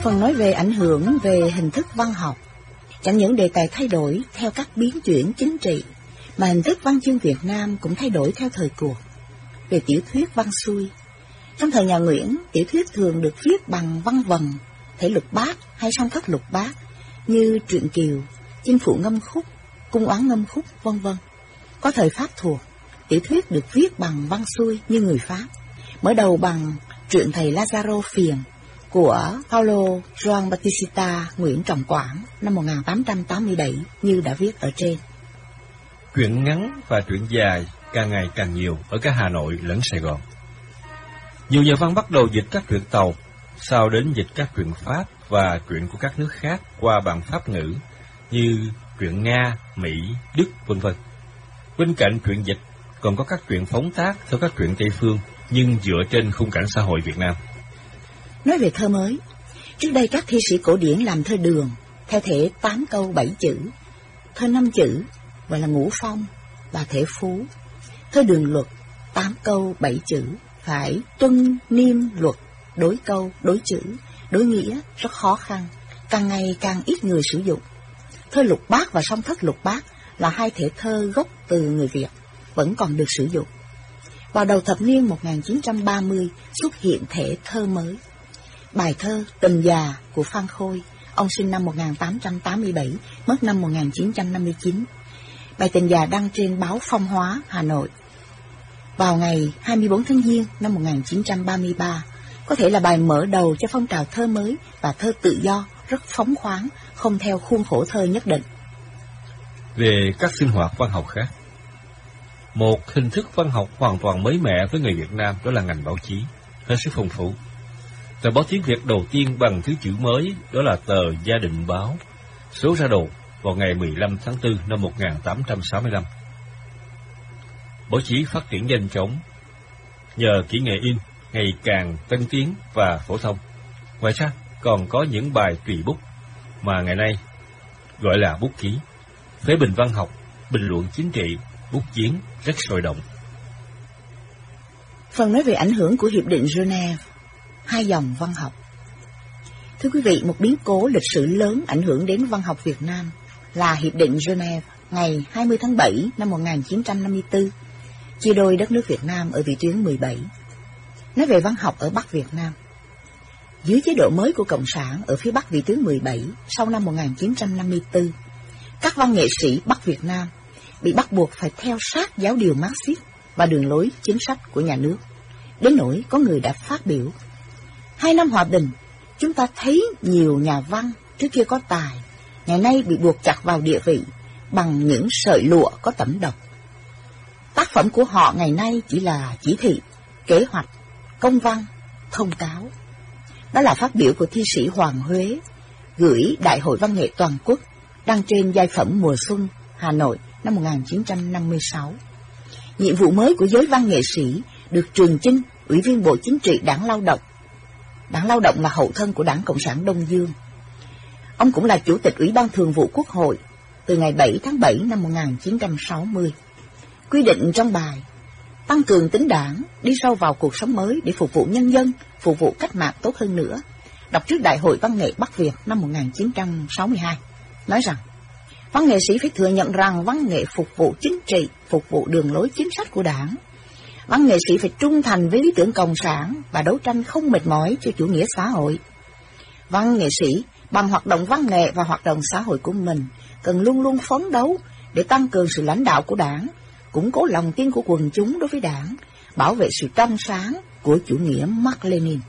Phần nói về ảnh hưởng về hình thức văn học. Chẳng những đề tài thay đổi theo các biến chuyển chính trị, mà hình thức văn chương Việt Nam cũng thay đổi theo thời cuộc. Về tiểu thuyết văn xuôi, trong thời nhà Nguyễn, tiểu thuyết thường được viết bằng văn vần, thể lục bát hay song thất lục bát, như truyện Kiều, Chinh Phụ ngâm khúc, Cung oán ngâm khúc, vân vân. Có thời Pháp thuộc, tiểu thuyết được viết bằng văn xuôi như người Pháp, mở đầu bằng truyện thầy Lazaro Phiền của Paulo João Batista Nguyễn Trọng Quảng năm 1887 như đã viết ở trên. Truyện ngắn và truyện dài càng ngày càng nhiều ở cả Hà Nội lẫn Sài Gòn. Nhiều nhà văn bắt đầu dịch các truyện Tàu, sau đến dịch các truyện Pháp và truyện của các nước khác qua bản Pháp ngữ như truyện Nga, Mỹ, Đức, vân vân. Bên cạnh truyện dịch còn có các truyện phóng tác theo các truyện Tây phương nhưng dựa trên khung cảnh xã hội Việt Nam. Nói về thơ mới, trước đây các thi sĩ cổ điển làm thơ đường theo thể 8 câu 7 chữ, thơ 5 chữ gọi là ngũ phong và thể phú. Thơ đường luật 8 câu 7 chữ phải tuân niêm luật, đối câu, đối chữ, đối nghĩa rất khó khăn, càng ngày càng ít người sử dụng. Thơ lục bát và song thất lục bát là hai thể thơ gốc từ người Việt, vẫn còn được sử dụng. Vào đầu thập niên 1930 xuất hiện thể thơ mới. Bài thơ Tình Già của Phan Khôi, ông sinh năm 1887, mất năm 1959. Bài Tình Già đăng trên báo Phong Hóa, Hà Nội vào ngày 24 tháng Giêng năm 1933, có thể là bài mở đầu cho phong trào thơ mới và thơ tự do, rất phóng khoáng, không theo khuôn khổ thơ nhất định. Về các sinh hoạt văn học khác, một hình thức văn học hoàn toàn mới mẻ với người Việt Nam đó là ngành báo chí, hết sức phong phú. Tờ báo tiếng Việt đầu tiên bằng thứ chữ mới đó là tờ Gia Định Báo, số ra đầu vào ngày 15 tháng 4 năm 1865. Báo chí phát triển nhanh chóng nhờ kỹ nghệ in ngày càng tân tiến và phổ thông. Ngoài ra còn có những bài tùy bút mà ngày nay gọi là bút ký, phê bình văn học, bình luận chính trị, bút chiến rất sôi động. Phần nói về ảnh hưởng của Hiệp định Geneva, hai dòng văn học. Thưa quý vị, một biến cố lịch sử lớn ảnh hưởng đến văn học Việt Nam là Hiệp định Geneva ngày 20 tháng 7 năm 1954, chia đôi đất nước Việt Nam ở vĩ tuyến 17. Nói về văn học ở Bắc Việt Nam, dưới chế độ mới của Cộng sản ở phía Bắc vĩ tuyến 17 sau năm 1954, các văn nghệ sĩ Bắc Việt Nam bị bắt buộc phải theo sát giáo điều Marxist và đường lối chính sách của nhà nước, đến nỗi có người đã phát biểu: 2 năm hòa bình, chúng ta thấy nhiều nhà văn trước kia có tài, ngày nay bị buộc chặt vào địa vị bằng những sợi lụa có tẩm độc. Tác phẩm của họ ngày nay chỉ là chỉ thị, kế hoạch, công văn, thông cáo. Đó là phát biểu của thi sĩ Hoàng Huế gửi Đại hội Văn nghệ Toàn quốc đăng trên Giai phẩm Mùa Xuân, Hà Nội năm 1956. Nhiệm vụ mới của giới văn nghệ sĩ được Trường Chinh, Ủy viên Bộ Chính trị Đảng Lao động. Đảng Lao động là hậu thân của Đảng Cộng sản Đông Dương. Ông cũng là Chủ tịch Ủy ban Thường vụ Quốc hội từ ngày 7 tháng 7 năm 1960. Quy định trong bài tăng cường tính đảng, đi sâu vào cuộc sống mới để phục vụ nhân dân, phục vụ cách mạng tốt hơn nữa, đọc trước Đại hội Văn nghệ Bắc Việt năm 1962, nói rằng văn nghệ sĩ phải thừa nhận rằng văn nghệ phục vụ chính trị, phục vụ đường lối chính sách của Đảng. Văn nghệ sĩ phải trung thành với lý tưởng cộng sản và đấu tranh không mệt mỏi cho chủ nghĩa xã hội. Văn nghệ sĩ bằng hoạt động văn nghệ và hoạt động xã hội của mình cần luôn luôn phấn đấu để tăng cường sự lãnh đạo của Đảng, củng cố lòng tin của quần chúng đối với Đảng, bảo vệ sự trong sáng của chủ nghĩa Mác Lênin.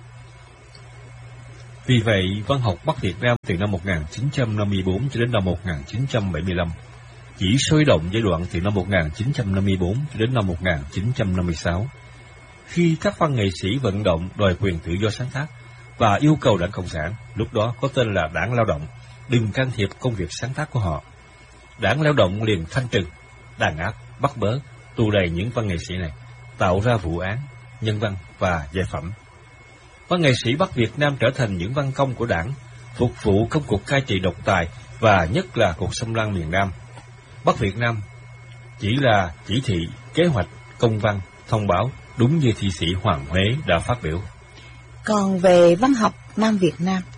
Vì vậy, văn học Bắc Việt Nam từ năm 1954 cho đến năm 1975 chỉ sôi động giai đoạn từ năm 1954 cho đến năm 1956, khi các văn nghệ sĩ vận động đòi quyền tự do sáng tác và yêu cầu Đảng Cộng sản, lúc đó có tên là Đảng Lao động, đừng can thiệp công việc sáng tác của họ. Đảng Lao động liền thanh trừng, đàn áp, bắt bớ, tù đày những văn nghệ sĩ này, tạo ra vụ án, nhân văn và giai phẩm. Văn nghệ sĩ Bắc Việt Nam trở thành những văn công của Đảng, phục vụ công cuộc cai trị độc tài và nhất là cuộc xâm lăng miền Nam. Bắc Việt Nam chỉ là chỉ thị, kế hoạch, công văn, thông báo, đúng như thi sĩ Hoàng Huế đã phát biểu. Còn về văn học Nam Việt Nam,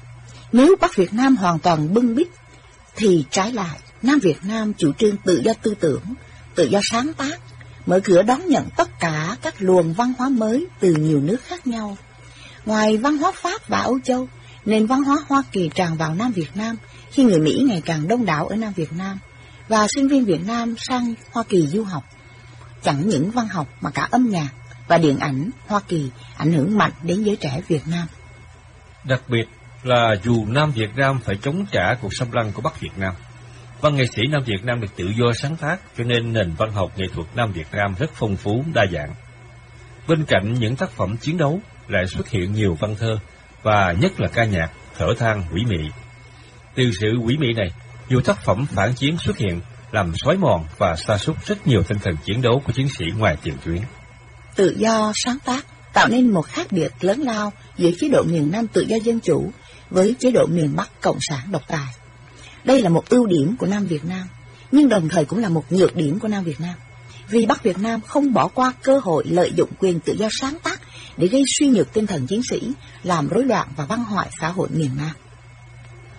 Nếu Bắc Việt Nam hoàn toàn bưng bít, thì trái lại, Nam Việt Nam chủ trương tự do tư tưởng, tự do sáng tác, mở cửa đón nhận tất cả các luồng văn hóa mới từ nhiều nước khác nhau. Ngoài văn hóa Pháp và Âu Châu, nền văn hóa Hoa Kỳ tràn vào Nam Việt Nam khi người Mỹ ngày càng đông đảo ở Nam Việt Nam, và sinh viên Việt Nam sang Hoa Kỳ du học. Chẳng những văn học mà cả âm nhạc và điện ảnh Hoa Kỳ ảnh hưởng mạnh đến giới trẻ Việt Nam. Đặc biệt là dù Nam Việt Nam phải chống trả cuộc xâm lăng của Bắc Việt Nam, văn nghệ sĩ Nam Việt Nam được tự do sáng tác, cho nên nền văn học nghệ thuật Nam Việt Nam rất phong phú, đa dạng. Bên cạnh những tác phẩm chiến đấu, lại xuất hiện nhiều văn thơ, và nhất là ca nhạc, thở than, quỷ mị. Từ sự quỷ mị này, nhiều tác phẩm phản chiến xuất hiện, làm xói mòn và sa sút rất nhiều tinh thần chiến đấu của chiến sĩ ngoài tiền tuyến. Tự do sáng tác tạo nên một khác biệt lớn lao giữa chế độ miền Nam tự do dân chủ với chế độ miền Bắc cộng sản độc tài. Đây là một ưu điểm của Nam Việt Nam, nhưng đồng thời cũng là một nhược điểm của Nam Việt Nam, vì Bắc Việt Nam không bỏ qua cơ hội lợi dụng quyền tự do sáng tác để gây suy nhược tinh thần chiến sĩ, làm rối loạn và băng hoại xã hội miền Nam.